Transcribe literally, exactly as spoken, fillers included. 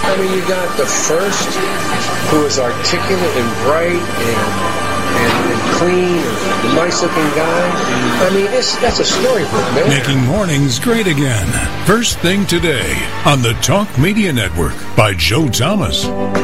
I mean, you got the first, who is articulate and bright and and, and clean, and nice-looking guy. I mean, it's, that's a storybook, man. Making mornings great again. First thing today on the Talk Media Network by Joe Thomas.